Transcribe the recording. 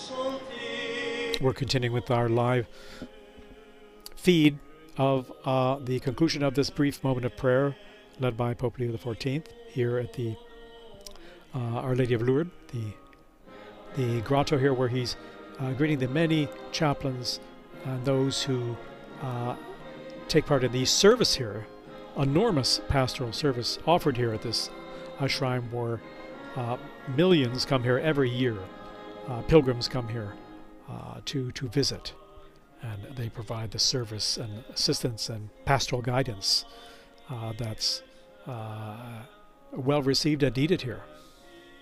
We're continuing with our live feed of the conclusion of this brief moment of prayer led by Pope Leo XIV here at the Our Lady of Lourdes, the grotto here where he's greeting the many chaplains and those who take part in the service here, enormous pastoral service offered here at this shrine where millions come here every year. Pilgrims come here to visit, and they provide the service and assistance and pastoral guidance that's well received and needed here.